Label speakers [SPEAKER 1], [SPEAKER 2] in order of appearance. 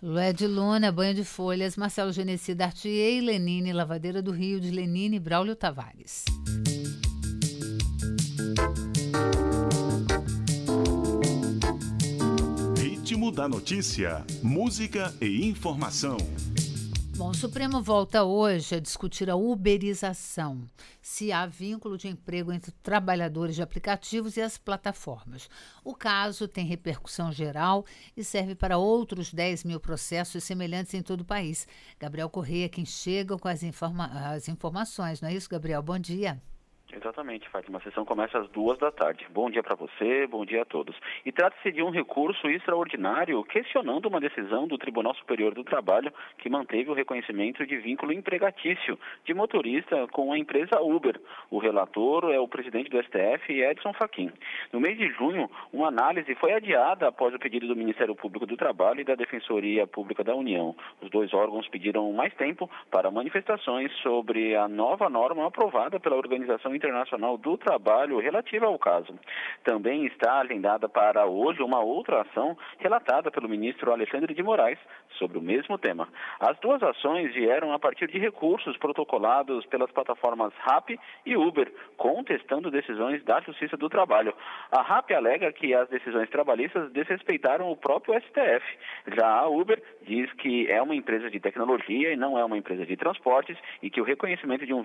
[SPEAKER 1] Lued Luna, Banho de Folhas, Marcelo Genesi, Dartier, Lenine, Lavadeira do Rio, de Lenine, Braulio Tavares.
[SPEAKER 2] Ritmo da notícia, música e informação.
[SPEAKER 1] Bom, o Supremo volta hoje a discutir a uberização, se há vínculo de emprego entre trabalhadores de aplicativos e as plataformas. O caso tem repercussão geral e serve para outros 10 mil processos semelhantes em todo o país. Gabriel Correia, quem chega com as informações, não é isso, Gabriel? Bom dia.
[SPEAKER 3] Exatamente, Fátima. A sessão começa às 14h. Bom dia para você, bom dia a todos. E trata-se de um recurso extraordinário questionando uma decisão do Tribunal Superior do Trabalho que manteve o reconhecimento de vínculo empregatício de motorista com a empresa Uber. O relator é o presidente do STF, Edson Fachin. No mês de junho, uma análise foi adiada após o pedido do Ministério Público do Trabalho e da Defensoria Pública da União. Os dois órgãos pediram mais tempo para manifestações sobre a nova norma aprovada pela Organização Internacional do Trabalho relativa ao caso. Também está agendada para hoje uma outra ação relatada pelo ministro Alexandre de Moraes sobre o mesmo tema. As duas ações vieram a partir de recursos protocolados pelas plataformas Rappi e Uber, contestando decisões da Justiça do Trabalho. A Rappi alega que as decisões trabalhistas desrespeitaram o próprio STF. Já a Uber diz que é uma empresa de tecnologia e não é uma empresa de transportes e que o reconhecimento de um